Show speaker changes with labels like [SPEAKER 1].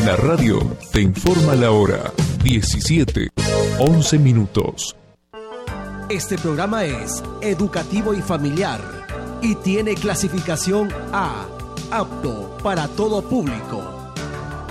[SPEAKER 1] La radio te informa la hora 17:11.
[SPEAKER 2] Este programa es educativo y familiar y tiene clasificación A, apto para todo público.